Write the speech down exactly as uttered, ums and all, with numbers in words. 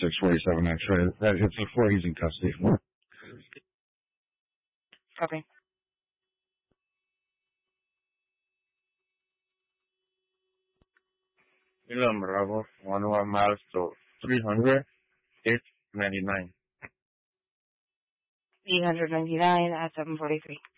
six forty-seven X-ray. That it's before he's in custody. Copy. Milan Bravo, one one miles to three hundred, eight ninety-nine. eight ninety-nine at seven forty-three.